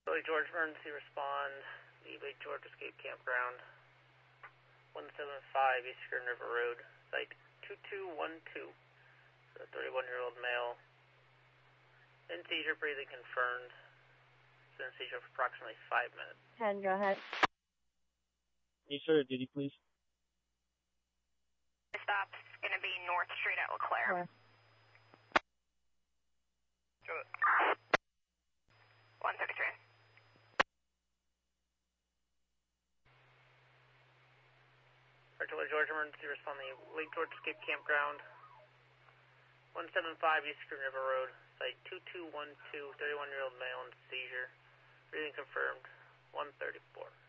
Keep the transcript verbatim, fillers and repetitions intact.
Lake George emergency respond, the Lake George Escape Campground, one seven five East Kern River Road, site two two one two, a thirty-one-year-old male, in seizure, breathing confirmed, it's in seizure for approximately five minutes. ten, go ahead. Yes, sir, did he please? The stop's going to be North Street at LeClaire. Where? one thirty-three. Lake George emergency respond, the Lake George Escape Campground, one seven five East Kern River Road, site two two one two, thirty-one-year-old male in seizure, breathing confirmed, one thirty-four.